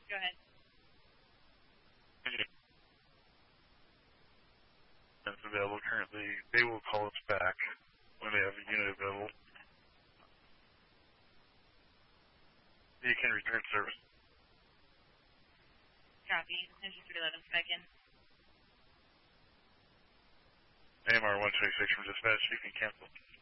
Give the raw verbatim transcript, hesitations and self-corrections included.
Go ahead. It's available currently. They will call us back when they have a unit available. You can return service. Copy. Engine three eleven second. A M R one twenty-six from dispatch. You can cancel.